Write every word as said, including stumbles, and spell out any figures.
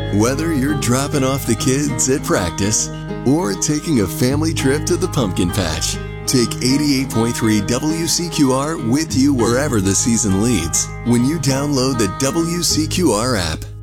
Whether you're dropping off the kids at practice or taking a family trip to the pumpkin patch, take eighty-eight point three W C Q R with you wherever the season leads when you download the W C Q R app.